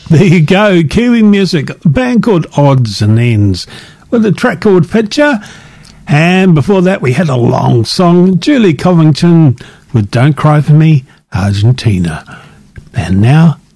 There you go, Kiwi music, a band called Odds and Ends, with a track called Picture. And before that, we had a long song, Julie Covington with Don't Cry For Me, Argentina. And now,